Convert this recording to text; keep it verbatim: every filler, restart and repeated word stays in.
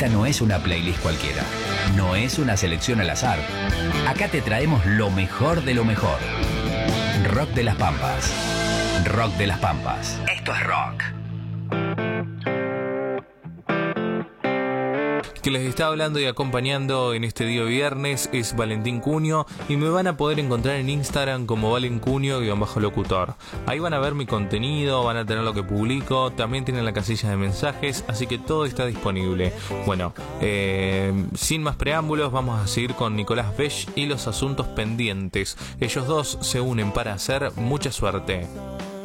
Esta no es una playlist cualquiera, no es una selección al azar. Acá te traemos lo mejor de lo mejor. Rock de las Pampas. Rock de las Pampas. Esto es rock. Que les está hablando y acompañando en este día viernes es Valentín Cunio, y me van a poder encontrar en Instagram como Valen Cunio-locutor. Ahí van a ver mi contenido, van a tener lo que publico, también tienen la casilla de mensajes, así que todo está disponible. Bueno, eh, sin más preámbulos, vamos a seguir con Nicolás Besh y los asuntos pendientes. Ellos dos se unen para hacer Mucha Suerte.